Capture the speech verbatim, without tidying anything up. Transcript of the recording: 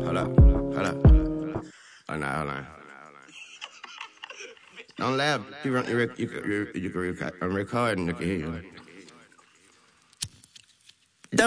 hold up, hold up. Hold on, hold on. Don't laugh. You, run, you, rec- you, can- you, you can record, I'm recording, you can hear you.